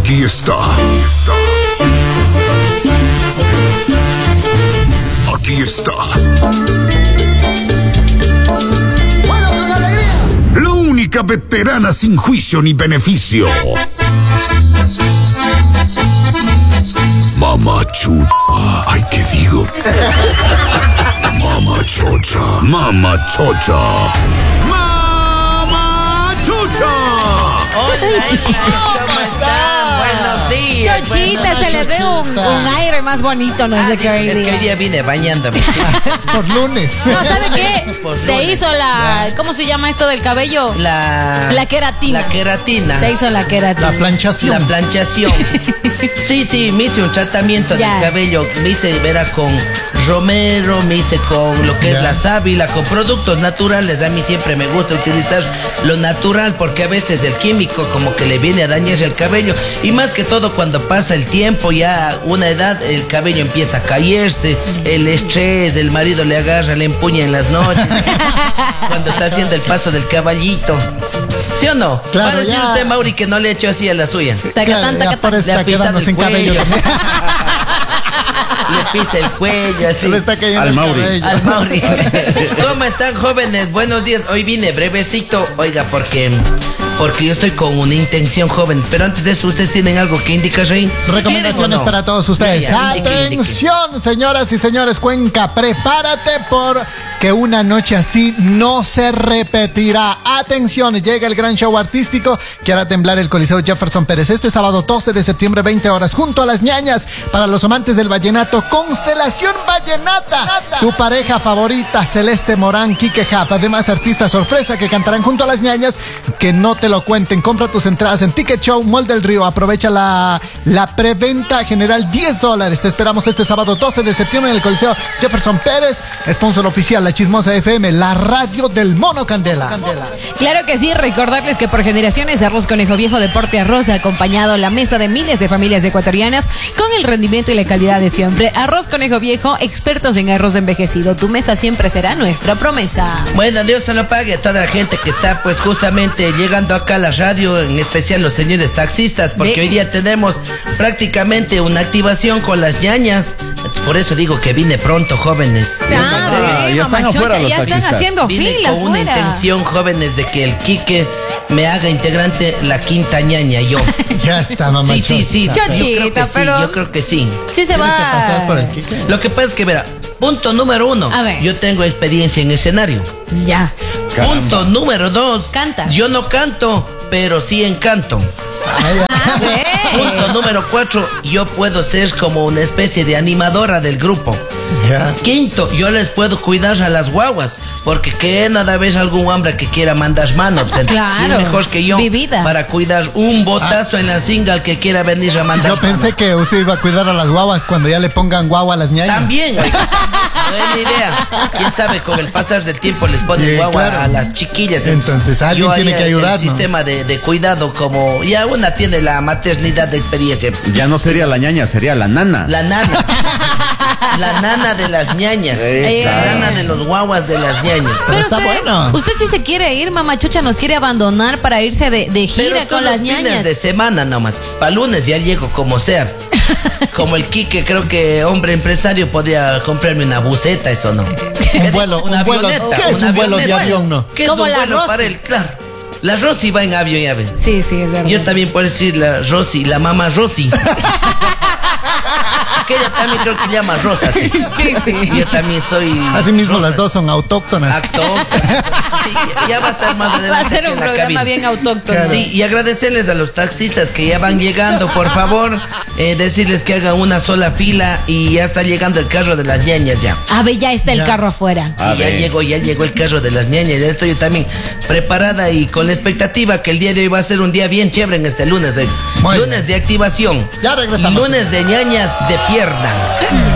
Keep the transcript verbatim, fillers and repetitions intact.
Aquí está. Aquí está. ¡Bueno, con alegría! La única veterana sin juicio ni beneficio. Mamá Chucha. Ay, ¿qué digo? Mamá Chocha. Mamá Chocha. Mamá Chucha. Hola, ¿cómo están? Buenos días. Chochita, buenos se le ve un, un aire más bonito, no Ah, sé qué hoy es que hoy día. día vine bañándome. Por lunes. No, ¿sabe qué? Por Se lunes. hizo la... ¿Cómo se llama esto del cabello? La... La queratina. La queratina. Se hizo la queratina. La planchación. La planchación. Sí, sí, me hice un tratamiento Ya. del cabello. Me hice, verá, con romero, me hice con lo que Ya. es la sábila, con productos naturales. A mí siempre me gusta utilizar lo natural porque a veces el químico como que le viene a dañar el cabello. Y más que todo cuando pasa el tiempo, ya una edad, el cabello empieza a caerse, el estrés, el marido le agarra, le empuña en las noches. Cuando está haciendo el paso del caballito. ¿Sí o no? Claro, Va a decir ya. usted, Mauri, que no le ha hecho así a la suya. Tacatán, Claro, ya tacatán. por eso Le ha está pisado quedando el sin cabello. cuello. Le pisa el cuello, así. Se le está cayendo Al el Mauri. cabello. Al Mauri. ¿Cómo están, jóvenes? Buenos días. Hoy vine brevecito, oiga, porque porque yo estoy con una intención, jóvenes. Pero antes de eso, ¿ustedes tienen algo que indicar ahí? Recomendaciones para todos ustedes. Ya, ya, indique, indique. Atención, señoras y señores, Cuenca, prepárate porque una noche así no se repetirá. Atención, llega el gran show artístico que hará temblar el Coliseo Jefferson Pérez este sábado doce de septiembre, veinte horas, junto a las ñañas. Para los amantes del vallenato, Constelación Vallenata. Tu pareja favorita, Celeste Morán, Quique Jaff. Además, artistas sorpresa que cantarán junto a las ñañas. Que no te lo cuenten. Compra tus entradas en Ticket Show Mall del Río. Aprovecha la, la preventa general, diez dólares. Te esperamos este sábado doce de septiembre en el Coliseo Jefferson Pérez. Sponsor oficial, La Chismosa F M, la radio del Mono Candela. Claro que sí, recordarles que por generaciones Arroz Conejo Viejo Deporte Arroz ha acompañado la mesa de miles de familias ecuatorianas con el rendimiento y la calidad de siempre. Arroz Conejo Viejo, expertos en arroz envejecido. Tu mesa siempre será nuestra promesa. Bueno, Dios se lo pague a toda la gente que está pues justamente llegando acá a la radio, en especial los señores taxistas, porque De- hoy día tenemos prácticamente una activación con las ñañas. Entonces, por eso digo que vine pronto, jóvenes. Ah, Ah, ya están mamá afuera Chocha, los ya están taxistas. haciendo Vine filas con una fuera. intención, jóvenes, de que el Quique me haga integrante la quinta ñaña, yo. Ya está, mamá. Sí, sí, sí. Chocha. Yo creo que Chochita, sí, pero- yo creo que sí. Sí se Tiene que pasar por va. el Quique. Lo que pasa es que, verá, punto número uno, A ver. yo tengo experiencia en escenario. Ya. Caramba. Punto número dos, Canta. yo no canto, pero sí encanto. A ver. Punto número cuatro, yo puedo ser como una especie de animadora del grupo. Ya. Quinto, yo les puedo cuidar a las guaguas, porque que nada vez algún hombre que quiera mandar manos. Entonces, Claro, ¿quién mejor que yo vivida. para cuidar un botazo en la single que quiera venir a mandar Yo pensé que usted iba a cuidar a las guaguas cuando ya le pongan guagua a las ñañas. También, oiga, buena idea. Quién sabe, con el pasar del tiempo les ponen Sí, guagua claro. a las chiquillas. Entonces, alguien yo tiene haría que ayudar, el ¿no? sistema de, de cuidado, como ya una tiene la maternidad de experiencia. Pues, Ya no sería la ñaña, sería la nana. la nana. La nana de las ñañas. Sí, La claro. nana de los guaguas de las ñañas. Pero está bueno. Usted sí se quiere ir, mamá Chocha nos quiere abandonar para irse de, de gira Pero son con las los fines ñañas. de semana nomás. Pues, para lunes ya llego como sea. Como el Quique, creo que hombre empresario podría comprarme una buseta, eso no. Un vuelo, Una un vuelo. avioneta. ¿Qué es una un vuelo de avioneta. avión, no? ¿Qué es Como un la vuelo Rosy. para él? Claro. La Rosy va en avión, ya ven. Sí, sí, es verdad. Yo también puedo decir la Rosy, la mamá Rosy. Que ella también creo que llama Rosa. Sí, Sí, sí. Yo también soy. Así mismo Rosa. las dos son autóctonas. Actor. Sí, ya va a estar más adelante. Va a ser aquí un en la programa cabina. bien autóctono. Claro. Sí, y agradecerles a los taxistas que ya van llegando, por favor, eh, decirles que hagan una sola fila y ya está llegando el carro de las ñañas ya. A ver, ya está el Ya. carro afuera. Sí, A ya ver. llegó, ya llegó el carro de las ñañas, ya estoy yo también preparada y con la expectativa que el día de hoy va a ser un día bien chévere en este lunes. eh. Muy Lunes bien. de activación. Ya regresamos. Lunes de ñañas de pierna.